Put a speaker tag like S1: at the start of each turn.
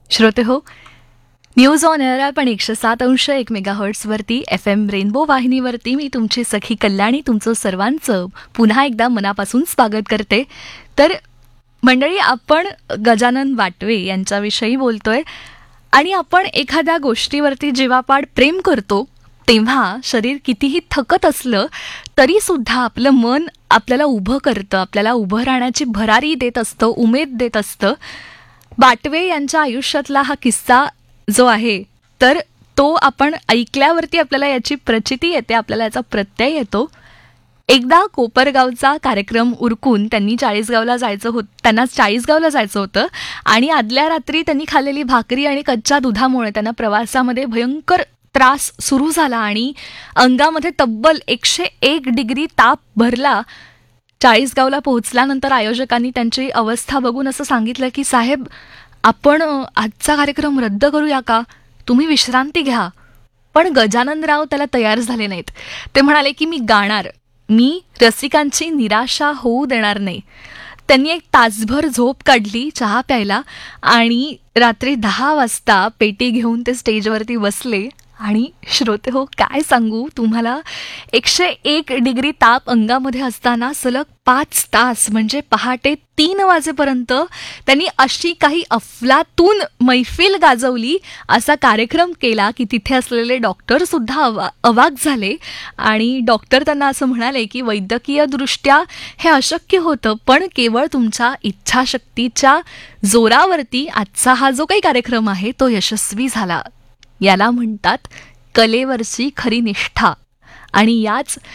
S1: श्रोते हो, news on air आपण 107.1 मेगाहर्ट्सवरती FM रेनबो वाहिनीवरती मी तुमची सखी कल्याणी तुमचं सर्वांचं पुन्हा एकदा मनापासून स्वागत करते. तर मंडळी, आपण गजानन वाटवे यांच्याविषयी बोलतोय आणि आपण एखाद्या गोष्टीवरती जीवापाड प्रेम करतो तेव्हा शरीर कितीही थकत असलं तरी सुद्धा आपलं मन आपल्याला उभं करतं, आपल्याला उभं राहण्याची भरारी देत असतं, उमेद देत असतं. वाटवे यांच्या आयुष्यातला हा किस्सा जो आहे तर तो आपण ऐकल्यावरती आपल्याला याची प्रचिती येते, आपल्याला याचा प्रत्यय येतो. एकदा कोपरगावचा कार्यक्रम उरकून त्यांना चाळीसगावला जायचं होतं आणि आदल्या रात्री त्यांनी खाल्लेली भाकरी आणि कच्च्या दुधामुळे त्यांना प्रवासामध्ये भयंकर त्रास सुरू झाला आणि अंगामध्ये तब्बल 101 डिग्री ताप भरला. चाळीसगावला पोहोचल्यानंतर आयोजकांनी त्यांची अवस्था बघून असं सांगितलं की साहेब, आपण आजचा कार्यक्रम रद्द करूया का, तुम्ही विश्रांती घ्या. पण गजाननराव त्याला तयार झाले नाहीत. ते म्हणाले की मी गाणार, मी रसिकांची निराशा होऊ देणार नाही. त्यांनी एक तासभर झोप काढली चहा प्यायला आणि रात्री 10 वाजता पेटी घेऊन ते स्टेजवरती बसले. आणि श्रोते हो, काय सांगू तुम्हाला, 101 डिग्री ताप अंगामध्ये असताना सलग 5 तास म्हणजे पहाटे 3 वाजेपर्यंत त्यांनी अशी काही अफलातून मैफिल गाजवली, असा कार्यक्रम केला की तिथे असलेले डॉक्टर सुद्धा अवाक झाले. आणि डॉक्टर त्यांना असं म्हणाले की वैद्यकीयदृष्ट्या हे अशक्य होतं, पण केवळ तुमच्या इच्छाशक्तीच्या जोरावरती आजचा हा जो काही कार्यक्रम आहे तो यशस्वी झाला. याला म्हणतात कलेवरची खरी निष्ठा. आणि याच